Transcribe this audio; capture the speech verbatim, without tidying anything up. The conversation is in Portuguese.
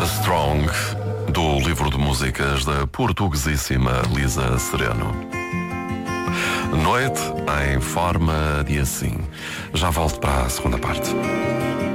Strong, do livro de músicas da portuguesíssima Lisa Sereno. Noite em forma de assim. Já volto para a segunda parte.